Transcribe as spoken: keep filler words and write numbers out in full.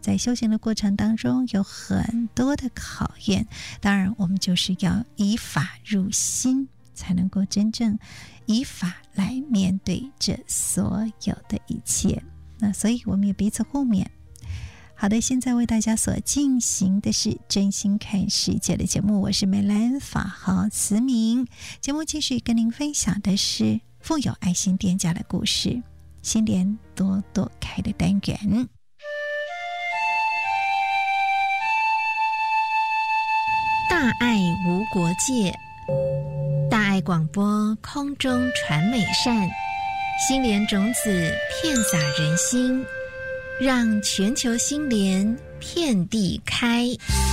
在修行的过程当中有很多的考验，当然我们就是要以法入心，才能够真正以法来面对这所有的一切。那所以我们也彼此互勉。好的，现在为大家所进行的是真心看世界的节目，我是美兰，法号慈明。节目继续跟您分享的是富有爱心店家的故事，心莲朵朵开的单元。 大爱无国界，大爱广播空中传美善，心莲种子遍洒人心，让全球心莲遍地开。